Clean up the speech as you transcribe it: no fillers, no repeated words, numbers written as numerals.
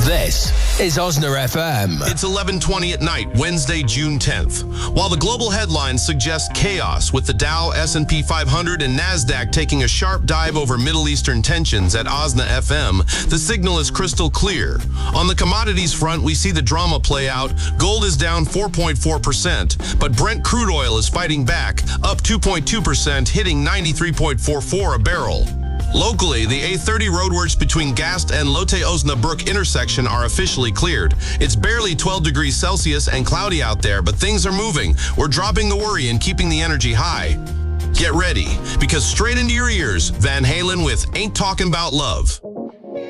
This is Osna FM. It's 11:20 at night, Wednesday, June 10th. While the global headlines suggest chaos with the Dow, S&P 500, and NASDAQ taking a sharp dive over Middle Eastern tensions at Osna FM, the signal is crystal clear. On the commodities front, we see the drama play out. Gold is down 4.4%, but Brent crude oil is fighting back, up 2.2%, hitting 93.44 a barrel. Locally, the A30 roadworks between Gast and Lotte Osna Brook intersection are officially cleared. It's barely 12 degrees Celsius and cloudy out there, but things are moving. We're dropping the worry and keeping the energy high. Get ready, because straight into your ears, Van Halen with Ain't Talking About Love.